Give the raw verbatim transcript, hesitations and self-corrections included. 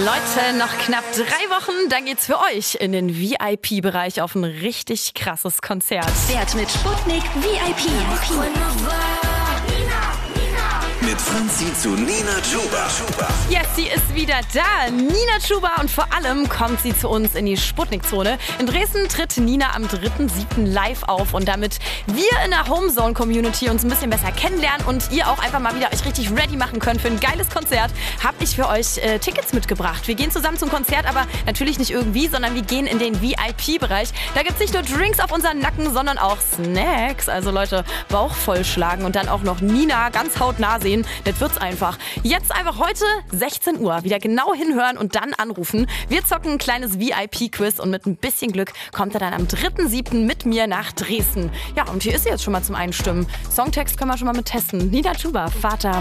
Leute, noch knapp drei Wochen, dann geht's für euch in den V I P-Bereich auf ein richtig krasses Konzert. Fährt mit Sputnik V I P. Mit Franzi zu Nina Chuba. Yes, sie ist wieder da. Nina Chuba, und vor allem kommt sie zu uns in die Sputnik-Zone. In Dresden tritt Nina am dritten siebten live auf, und damit wir in der Homezone-Community uns ein bisschen besser kennenlernen und ihr auch einfach mal wieder euch richtig ready machen könnt für ein geiles Konzert, habe ich für euch äh, Tickets mitgebracht. Wir gehen zusammen zum Konzert, aber natürlich nicht irgendwie, sondern wir gehen in den V I P-Bereich. Da gibt es nicht nur Drinks auf unseren Nacken, sondern auch Snacks. Also Leute, Bauch vollschlagen und dann auch noch Nina ganz hautnah sehen. Das wird's einfach. Jetzt einfach heute sechzehn Uhr wieder genau hinhören und dann anrufen. Wir zocken ein kleines V I P-Quiz und mit ein bisschen Glück kommt er dann am dritten siebten mit mir nach Dresden. Ja, und hier ist sie jetzt schon mal zum Einstimmen. Songtext können wir schon mal mit testen. Nina Chuba, Vater.